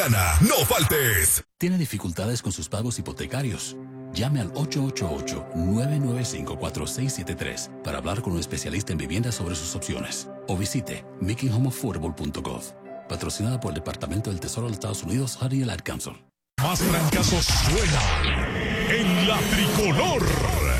Ana, no faltes. ¿Tiene dificultades con sus pagos hipotecarios? Llame al 888-995-4673 para hablar con un especialista en vivienda sobre sus opciones. O visite makinghomeaffordable.gov. Patrocinada por el Departamento del Tesoro de los Estados Unidos, HUD y el Ad Council. Más trancazos suenan en la tricolor.